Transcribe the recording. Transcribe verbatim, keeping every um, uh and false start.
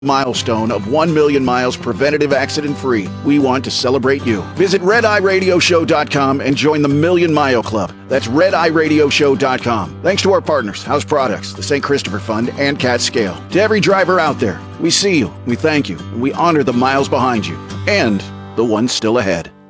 Milestone of one million miles preventative accident free. We want to celebrate you. Visit red eye radio show dot com and join the Million Mile Club. That's red eye radio show dot com. Thanks to our partners, House Products, the Saint Christopher Fund, and Cat Scale. To every driver out there, we see you, we thank you, and we honor the miles behind you and the ones still ahead.